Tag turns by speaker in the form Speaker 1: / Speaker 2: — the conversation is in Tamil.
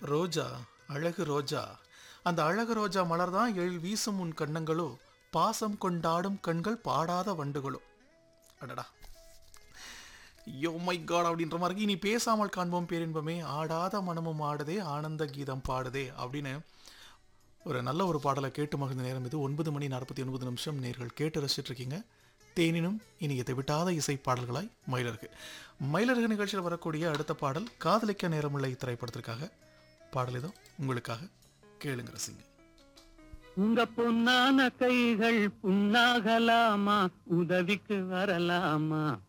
Speaker 1: ரோஜா, அழகு ரோஜா. அந்த அழகு ரோஜா மலர்தான் எழில் வீசும் உன் கண்ணங்களோ, பாசம் கொண்டாடும் கண்கள் பாடாத வண்டுகளோ. அடடா, யோ மை காட் அப்படின்ற மாதிரி இருக்கு. இனி பேசாமல் காண்போம் பேரின்பமே, ஆடாத மனமும் ஆடுதே, ஆனந்த கீதம் பாடுதே அப்படின்னு ஒரு நல்ல ஒரு பாடலை கேட்டு மகிழ்ந்த நேரம் இது. 9:49 நேர்கள் கேட்டு ரசிச்சுட்டு இருக்கீங்க. தேனினும் இனியத்தை விட்டாத இசை பாடல்களாய் மயிலருக்கு. மயிலருக்கு நிகழ்ச்சியில் வரக்கூடிய அடுத்த பாடல் காதலிக்க நேரமுள்ள திரைப்படத்திற்காக பாடல் இதோ உங்களுக்காக. கேளுங்க, ரசிங்க.
Speaker 2: உங்க பொன்னான கைகள் புண்ணாகலாமா, உதவிக்கு வரலாமா?